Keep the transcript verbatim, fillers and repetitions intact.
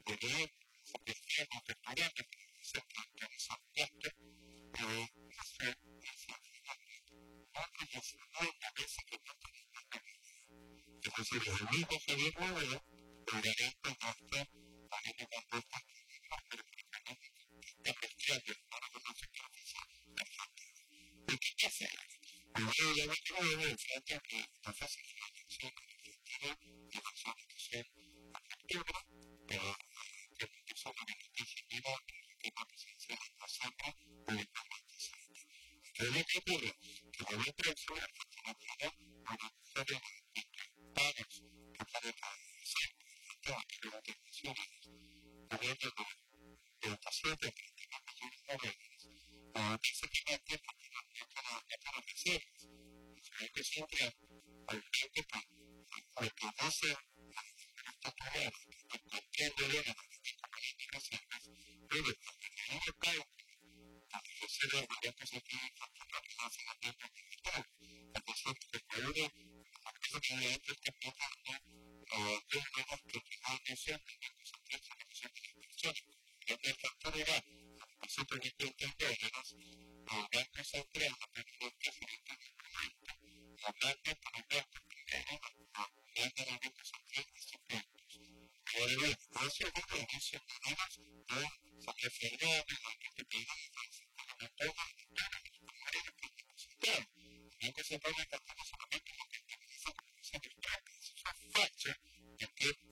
poder suficiente preparada para ser interesante, pero eso es no relacionado a veces que no tenemos la vida. Entonces, los amigos se desnudan, pero esto no está para que nos gusta pero que la cuestión de para una superficie ¿y qué pasa? Primero ya me creo en frente que entonces es una lección definitiva de las organización afectiva, pero que es una definitiva de la presencia de la sombra o de la manifestación. Pero lo que ocurre, que la otra es una afortunadamente una serie de padres que pueden ser todas las definiciones debido de la paciente que tiene mayores problemas, dice que la tiempo que para decir, que siempre al frente para que hace esta tarea de cualquier nivel de comunicaciones, debe tener un local para que se vea la positiva para que no se la tenga digital. Entonces, que puede hacer que estos que piensan o de nuevas propiedades siempre que se piensa que se piensa que es factoría, así permite entender los bancos centrales de los diferentes hablando por ejemplo primero la de la banca central disciplinas. Pero bueno, no se ocupa de esos problemas de la referida de la que pide la todo el banco central. El banco central está